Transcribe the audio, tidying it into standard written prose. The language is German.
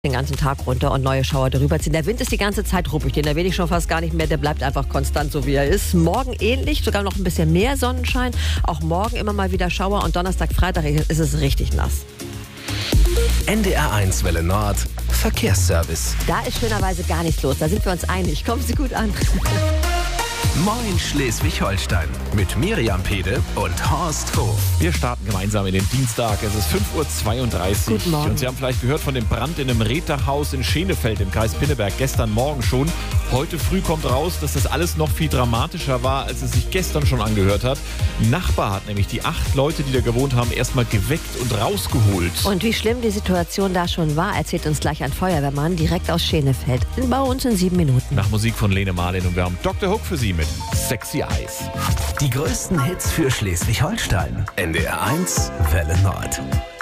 den ganzen Tag runter und neue Schauer darüber ziehen. Der Wind ist die ganze Zeit ruppig, den erwähne ich schon fast gar nicht mehr. Der bleibt einfach konstant so, wie er ist. Morgen ähnlich, sogar noch ein bisschen mehr Sonnenschein. Auch morgen immer mal wieder Schauer und Donnerstag, Freitag ist es richtig nass. NDR1 Welle Nord, Verkehrsservice. Da ist schönerweise gar nichts los, da sind wir uns einig. Kommen Sie gut an. Moin Schleswig-Holstein mit Miriam Pede und Horst Vogt. Wir starten gemeinsam in den Dienstag. Es ist 5:32 Uhr. Guten Morgen. Und Sie haben vielleicht gehört von dem Brand in einem Reetdachhaus in Schenefeld im Kreis Pinneberg gestern Morgen schon. Heute früh kommt raus, dass das alles noch viel dramatischer war, als es sich gestern schon angehört hat. Ein Nachbar hat nämlich die 8 Leute, die da gewohnt haben, erstmal geweckt und rausgeholt. Und wie schlimm die Situation da schon war, erzählt uns gleich ein Feuerwehrmann direkt aus Schenefeld. Bei uns in 7 Minuten. Nach Musik von Lene Marlin und wir haben Dr. Hook für Sie mit Sexy Eyes. Die größten Hits für Schleswig-Holstein. NDR1 Welle Nord.